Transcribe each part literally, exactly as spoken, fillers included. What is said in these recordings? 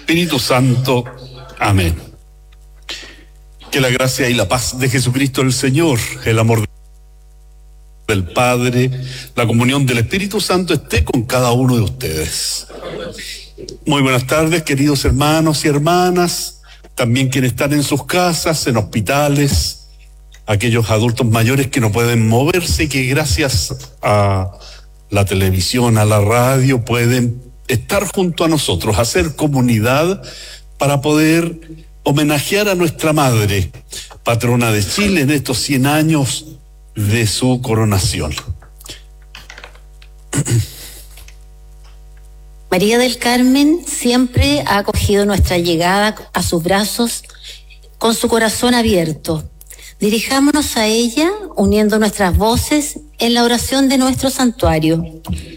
Espíritu Santo. Amén. Que la gracia y la paz de Jesucristo el Señor, el amor del Padre, la comunión del Espíritu Santo esté con cada uno de ustedes. Muy buenas tardes, queridos hermanos y hermanas, también quienes están en sus casas, en hospitales, aquellos adultos mayores que no pueden moverse y que gracias a la televisión, a la radio, pueden estar junto a nosotros, hacer comunidad para poder homenajear a nuestra Madre, patrona de Chile, en estos cien años de su coronación. María del Carmen siempre ha acogido nuestra llegada a sus brazos con su corazón abierto. Dirijámonos a ella uniendo nuestras voces en la oración de nuestro santuario.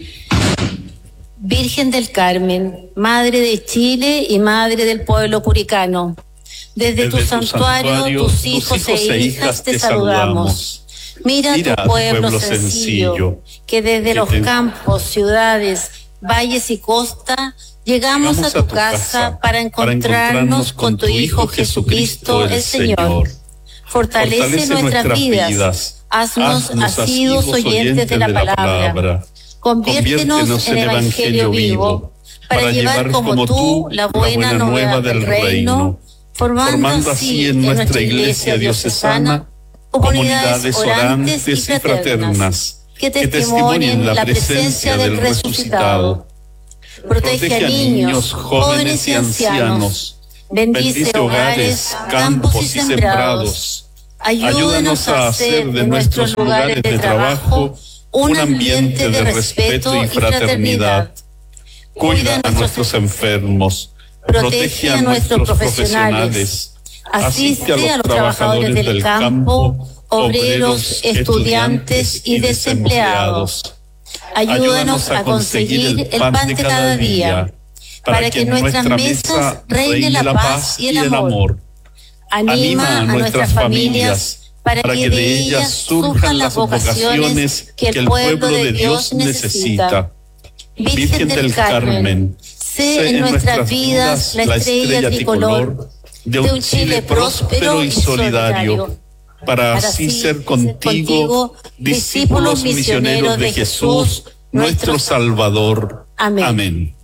Virgen del Carmen, Madre de Chile y Madre del pueblo curicano, desde, desde tu, santuario, santuario, tus hijos, tus hijos e hijas te saludamos. Mira, Mira tu pueblo, pueblo sencillo, sencillo, que desde que los te... campos, ciudades, valles y costa, llegamos, llegamos a tu, a tu casa, casa para encontrarnos, para encontrarnos con tu Hijo Jesucristo, el Señor. Fortalece, Fortalece nuestras, nuestras vidas, vidas. Haznos, Haznos asiduos oyentes de la, de la palabra. palabra. Conviértenos, Conviértenos en Evangelio vivo, para, para llevar como tú la buena, la buena nueva del reino, formando, formando así en nuestra Iglesia diocesana comunidades orantes y fraternas, que testimonien la presencia del resucitado. Protege a niños, jóvenes y ancianos, bendice hogares, campos y sembrados. Ayúdanos a hacer de nuestros lugares de trabajo un ambiente de respeto y fraternidad. Cuida a nuestros enfermos, protege a nuestros profesionales, asiste a los trabajadores del campo, obreros, estudiantes y desempleados. Ayúdanos a conseguir el pan de cada día, para que en nuestras mesas reine la paz y el amor. Anima a nuestras familias para que de ellas surjan las vocaciones que el pueblo de Dios necesita. Virgen del Carmen, sé en nuestras vidas la estrella tricolor de un Chile próspero y solidario, para así ser contigo discípulos misioneros de Jesús, nuestro Salvador. Amén. Amén.